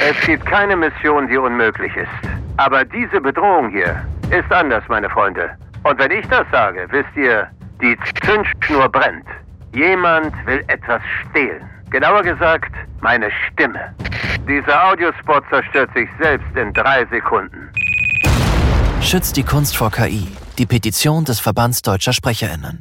Es gibt keine Mission, die unmöglich ist. Aber diese Bedrohung hier ist anders, meine Freunde. Und wenn ich das sage, wisst ihr, die Zündschnur brennt. Jemand will etwas stehlen. Genauer gesagt, meine Stimme. Dieser Audiospot zerstört sich selbst in 3 Sekunden. Schützt die Kunst vor KI. Die Petition des Verbands Deutscher SprecherInnen.